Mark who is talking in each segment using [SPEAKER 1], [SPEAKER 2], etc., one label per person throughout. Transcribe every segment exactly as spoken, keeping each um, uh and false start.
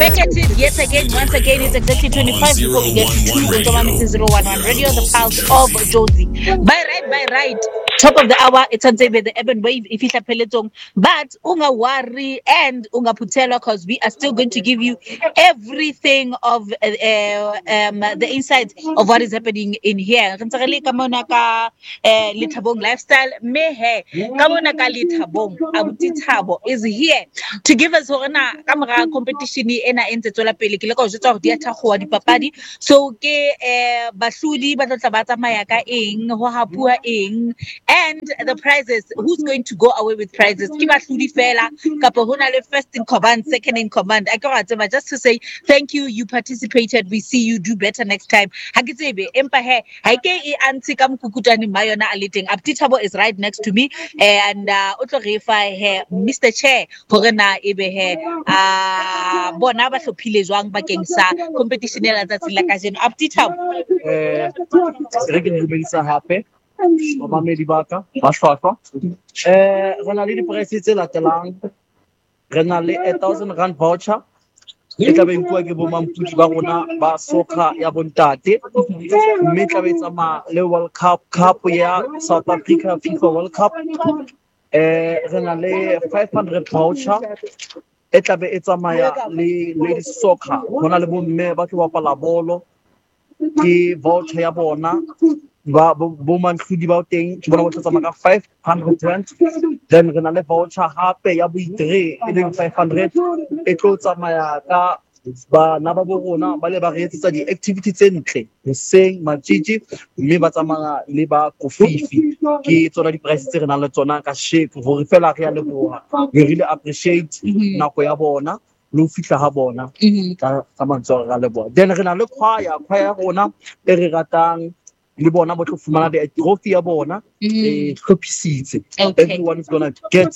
[SPEAKER 1] back at it yet again. Once again, it's exactly twenty-five before we get to two. It's zero one one Radio, the pulse of Jozi. By right, by right. Top of the hour, it's on the urban wave. If it's a peloton, but unga worry and unga putela, because we are still going to give you everything of uh, uh, um, the insights of what is happening in here. Kamona Lithabong lifestyle, mehe Kamona Lithabong Abuti Thabo is here to give us a camera competition ena entse tswela pele ke le ka o jwetsa hore di a thakgowa dipapadi so ke eh bahlodi ba tla ba tsamaya ka eng ho hapua eng and the prizes, who's going to go away with prizes ke bahlodi fela kapa hona le first in command, second in command. I got just to say thank you, you participated, we see you, do better next time. Ha ke tsebe empa he ha ke e anti ka mokukutani mayona a leteng. Abuti Thabo is right next to me and uh o tlo re fa he Mister Chair hore na ebe he ah bona ba hlophile jwang bakeng sa competition ya letsatsi la kajeno. Abuti Thabo
[SPEAKER 2] eh re ke le dumedisa hape ba mamedi ba ka ba hlwahlwa eh re na le di-price tse latelang. Re na le a thousand rand voucher e tla be nkuwa ke bo mampudi ba rona ba soccer ya bontate mme tla be tsama le World Cup cup ya South Africa FIFA World Cup. eh re na le five hundred voucher e tla be e tsamaya le ladies soccer hona le bomme ba tlo bapala bolo ke voucher ya bona ba bo mantludi ba teng ke bona ba tsamaya ka five hundred rand. Then re na le voucher hape ya boitre e leng five hundred e tlo tsamaya ka ba na ba bo rona ba le ba re etsetsa di-activity tse ntle hoseng matjiji mme ba tsamaya le ba kofifi ke tsona di-price tse re nang le tsona ka sheko hore fela re ya leboha we really appreciate nako ya bona le ho fihla ha bona ka ka mantswe ra leboha. Then re na le choir choir rona e re ratang le bona ba tlo fumana the trophy ya bona e hlophisitse. Everyone is gonna get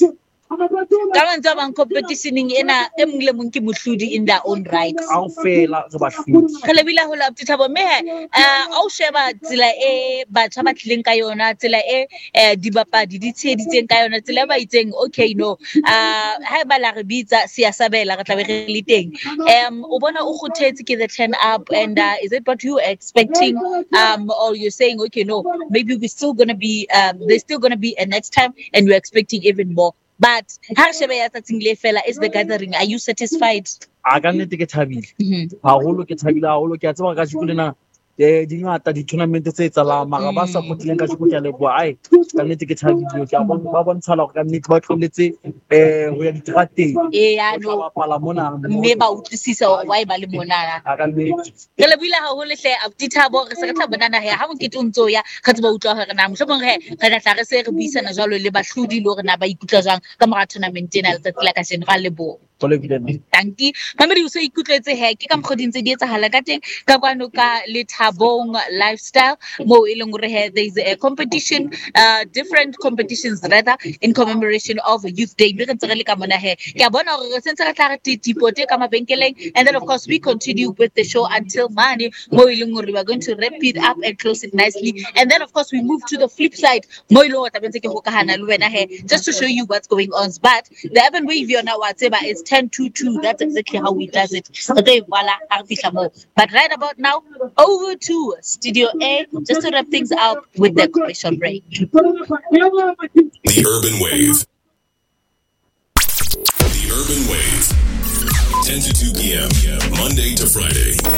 [SPEAKER 1] Kaman tsa competitioning ena e mngwe le mong ke mohlodi in their own right.
[SPEAKER 2] Ao fela re ba hlodi
[SPEAKER 1] Re lebile ho la Abuti Thabo mehe a o sheba tsela e batho ba tlileng ka yona, tsela e dibapadi di tsheditseng ka yona, tsela ba itseng okay no uh ha ba la re bitsa sia sabela re tla be re le teng. Um o bona o kgothetse ke the turn up and uh, is it what you were expecting um or you're saying okay no maybe we still going to be um there's still going to be a next time and we're expecting even more. But ha shebe ya tsatsing le fela is the gathering, are you satisfied?
[SPEAKER 2] A ka nnete ke thabile haholo ke thabile haholo ke a tseba ka jikule eh di ngata di tournament tse etsalang mara ba sa kotleng ka jikole le bua ai ka nnete ke thabile ke a bona ba bontsha la ka nnete ba tloletse eh ho ya ditrateng
[SPEAKER 1] e ya no
[SPEAKER 2] ba pala mona
[SPEAKER 1] mme ba utlwisisa hore why ba le mona
[SPEAKER 2] a ka nnete
[SPEAKER 1] ke le buile haholo hle Abuti Thabo re se re tla bonana he ha mokete o ntso ya ga tseba utlwa hore na mohlomong he re tla tla re se re buisana jwalo le bahlodi le hore na ba ikutla jwang ka mora tournament ena letsatsi la ka general lebo. Thank you. Mamedi o se ikutletse he ke ka mkhoding tse di etsahala ka teng ka kwano ka Lithabong lifestyle mo e leng hore he there is a competition uh different competitions rather in commemoration of Youth Day. Be re tsere le ka mona he ke a bona hore re sentse re tla re titipote ka mabenkeleng and then of course we continue with the show until Monday mo e leng hore we are going to wrap it up and close it nicely and then of course we move to the flip side mo e leng hore tabentse ke hokahana le wena he just to show you what's going on. But the urban wave yona wa tseba is ten to two. That's exactly how we does it. Okay, voila, but right about now, over to Studio A just to wrap things up with the commercial break.
[SPEAKER 3] The Urban Wave. The Urban Wave. ten to two p.m. Monday to Friday.